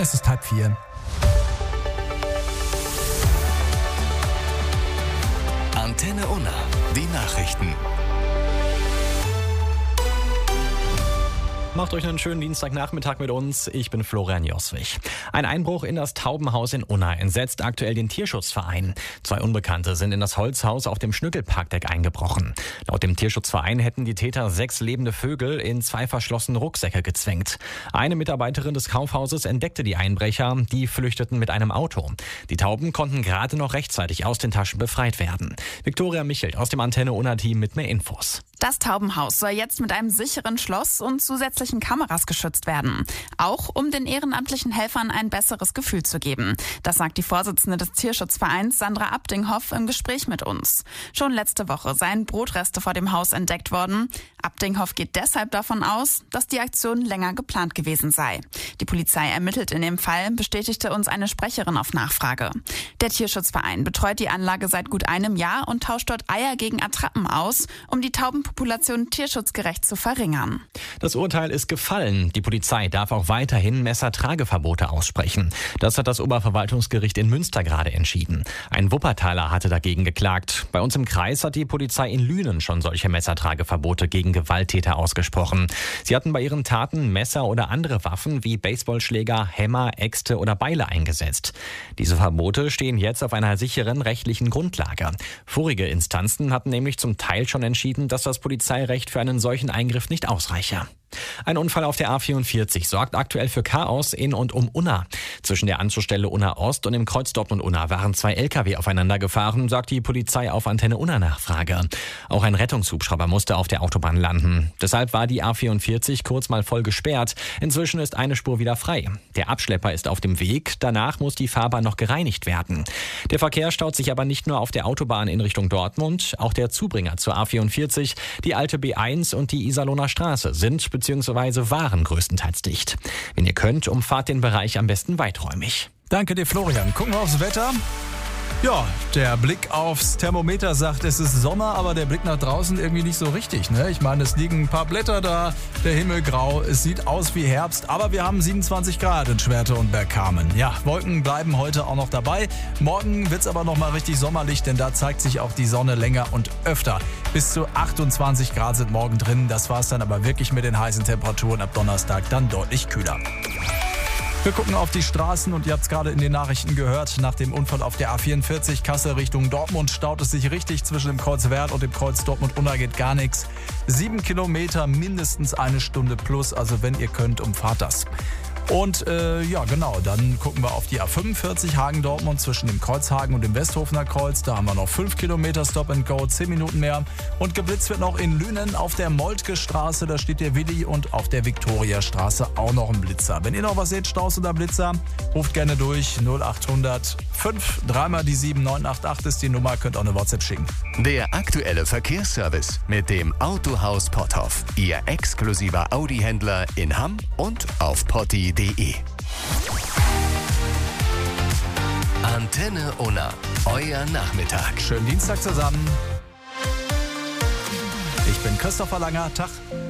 Es ist 3:30. Antenne Unna, die Nachrichten. Macht euch einen schönen Dienstagnachmittag mit uns. Ich bin Florian Joswig. Ein Einbruch in das Taubenhaus in Unna entsetzt aktuell den Tierschutzverein. 2 Unbekannte sind in das Holzhaus auf dem Schnückelparkdeck eingebrochen. Laut dem Tierschutzverein hätten die Täter 6 lebende Vögel in 2 verschlossene Rucksäcke gezwängt. Eine Mitarbeiterin des Kaufhauses entdeckte die Einbrecher, die flüchteten mit einem Auto. Die Tauben konnten gerade noch rechtzeitig aus den Taschen befreit werden. Viktoria Michelt aus dem Antenne Unna-Team mit mehr Infos. Das Taubenhaus soll jetzt mit einem sicheren Schloss und zusätzlichen Kameras geschützt werden. Auch um den ehrenamtlichen Helfern ein besseres Gefühl zu geben. Das sagt die Vorsitzende des Tierschutzvereins Sandra Abdinghoff im Gespräch mit uns. Schon letzte Woche seien Brotreste vor dem Haus entdeckt worden. Abdinghoff geht deshalb davon aus, dass die Aktion länger geplant gewesen sei. Die Polizei ermittelt in dem Fall, bestätigte uns eine Sprecherin auf Nachfrage. Der Tierschutzverein betreut die Anlage seit gut einem Jahr und tauscht dort Eier gegen Attrappen aus, um die Taubenpopulation tierschutzgerecht zu verringern. Das Urteil ist gefallen. Die Polizei darf auch weiterhin Messertrageverbote aussprechen. Das hat das Oberverwaltungsgericht in Münster gerade entschieden. Ein Wuppertaler hatte dagegen geklagt. Bei uns im Kreis hat die Polizei in Lünen schon solche Messertrageverbote gegen Gewalttäter ausgesprochen. Sie hatten bei ihren Taten Messer oder andere Waffen wie Baseballschläger, Hämmer, Äxte oder Beile eingesetzt. Diese Verbote stehen jetzt auf einer sicheren rechtlichen Grundlage. Vorige Instanzen hatten nämlich zum Teil schon entschieden, dass das Polizeirecht für einen solchen Eingriff nicht ausreiche. Ein Unfall auf der A44 sorgt aktuell für Chaos in und um Unna. Zwischen der Anschlussstelle Unna Ost und dem Kreuz Dortmund-Unna waren 2 LKW aufeinander gefahren, sagt die Polizei auf Antenne Unna Nachfrage. Auch ein Rettungshubschrauber musste auf der Autobahn landen. Deshalb war die A44 kurz mal voll gesperrt. Inzwischen ist eine Spur wieder frei. Der Abschlepper ist auf dem Weg. Danach muss die Fahrbahn noch gereinigt werden. Der Verkehr staut sich aber nicht nur auf der Autobahn in Richtung Dortmund. Auch der Zubringer zur A44, die alte B1 und die Iserlohner Straße sind bzw. waren größtenteils dicht. Wenn ihr könnt, umfahrt den Bereich am besten weiträumig. Danke dir, Florian. Gucken wir aufs Wetter. Ja, der Blick aufs Thermometer sagt, es ist Sommer, aber der Blick nach draußen irgendwie nicht so richtig, ne? Ich meine, es liegen ein paar Blätter da, der Himmel grau, es sieht aus wie Herbst, aber wir haben 27 Grad in Schwerte und Bergkamen. Ja, Wolken bleiben heute auch noch dabei. Morgen wird's aber noch mal richtig sommerlich, denn da zeigt sich auch die Sonne länger und öfter. Bis zu 28 Grad sind morgen drin. Das war's dann aber wirklich mit den heißen Temperaturen. Ab Donnerstag dann deutlich kühler. Wir gucken auf die Straßen und ihr habt es gerade in den Nachrichten gehört. Nach dem Unfall auf der A44 Kassel Richtung Dortmund staut es sich richtig. Zwischen dem Kreuz Werth und dem Kreuz Dortmund-Unna geht gar nichts. 7 Kilometer, mindestens 1 Stunde plus. Also wenn ihr könnt, umfahrt das. Und ja genau, dann gucken wir auf die A45 Hagen-Dortmund zwischen dem Kreuzhagen und dem Westhofener Kreuz. Da haben wir noch 5 Kilometer Stop and Go, 10 Minuten mehr. Und geblitzt wird noch in Lünen auf der Moltke Straße, da steht der Willi, und auf der Viktoriastraße auch noch ein Blitzer. Wenn ihr noch was seht, Staus oder Blitzer, ruft gerne durch 0800 5 3 die 7 988 ist die Nummer, könnt auch eine WhatsApp schicken. Der aktuelle Verkehrsservice mit dem Autohaus Potthoff. Ihr exklusiver Audi-Händler in Hamm und auf potti.de. Antenne Unna, euer Nachmittag. Schönen Dienstag zusammen. Ich bin Christopher Langer. Tag.